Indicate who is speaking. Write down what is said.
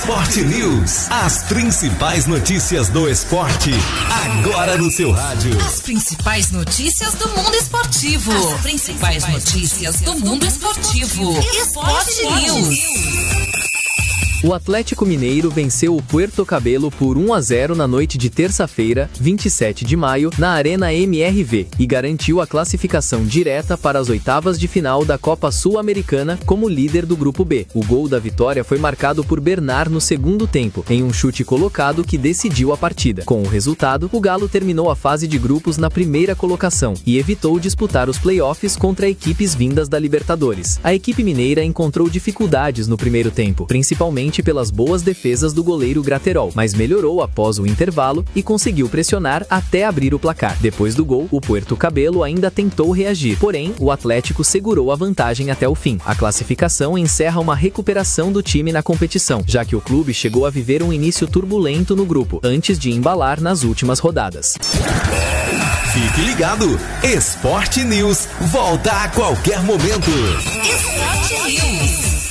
Speaker 1: Esporte News. As principais notícias do esporte, agora no seu rádio.
Speaker 2: As principais notícias do mundo esportivo. As principais notícias do mundo esportivo. Esporte News.
Speaker 3: O Atlético Mineiro venceu o Puerto Cabello por 1-0 na noite de terça-feira, 27 de maio, na Arena MRV, e garantiu a classificação direta para as oitavas de final da Copa Sul-Americana como líder do Grupo B. O gol da vitória foi marcado por Bernard no segundo tempo, em um chute colocado que decidiu a partida. Com o resultado, o Galo terminou a fase de grupos na primeira colocação e evitou disputar os playoffs contra equipes vindas da Libertadores. A equipe mineira encontrou dificuldades no primeiro tempo, principalmente pelas boas defesas do goleiro Graterol, mas melhorou após o intervalo e conseguiu pressionar até abrir o placar. Depois do gol, o Puerto Cabello ainda tentou reagir, porém o Atlético segurou a vantagem até o fim. A classificação encerra uma recuperação do time na competição, já que o clube chegou a viver um início turbulento no grupo, antes de embalar nas últimas rodadas.
Speaker 1: Fique ligado, Esporte News volta a qualquer momento.
Speaker 2: Esporte News.